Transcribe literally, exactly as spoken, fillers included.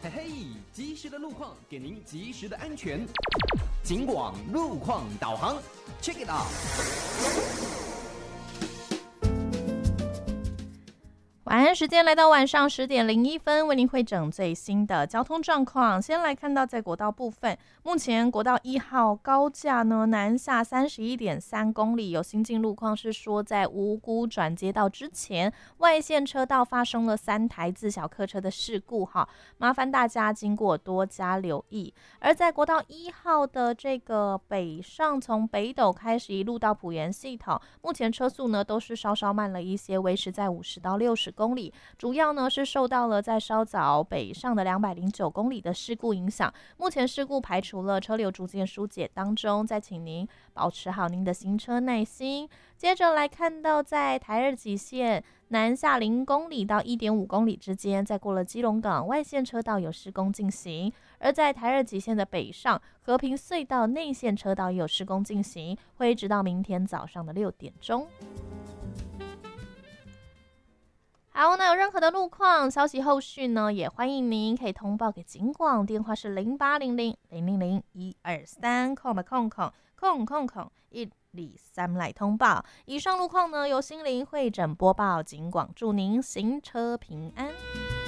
嘿嘿，及时的路况给您及时的安全。警广路况导航 ，check it out。 晚安时间来到晚上十点零一分，为您汇整最新的交通状况。先来看到在国道部分，目前国道一号高架呢南下三十一点三公里，有新进路况是说在五股转接道之前外线车道发生了三台自小客车的事故哈，麻烦大家经过多加留意。而在国道一号的这个北上，从北斗开始一路到埔盐系统，目前车速呢都是稍稍慢了一些，维持在五十到六十公里，主要呢是受到了在稍早北上的两百零九公里的事故影响。目前事故排除了，车流逐渐疏解当中，再请您保持好您的行车耐心。接着来看到在台二极线南下零公里到一点五公里之间，再过了基隆港外线车道有施工进行，而在台二极线的北上和平隧道内线车道也有施工进行，会一直到明天早上的六点钟。好，那有任何的路况消息后续呢，也欢迎您可以通报给警广，电话是零八零零零零零一二三空吧空空空空空一二三来通报。以上路况呢由心灵会诊播报，警广祝您行车平安。